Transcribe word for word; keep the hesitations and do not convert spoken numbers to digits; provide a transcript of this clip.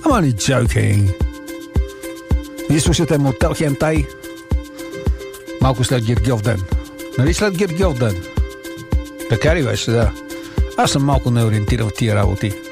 I'm only joking. Вие слушате Мотел Хентай. Малко след Гергьовден. Нали след Гергьовден? Така ли беше, да. Аз съм малко неориентиран в тия работи.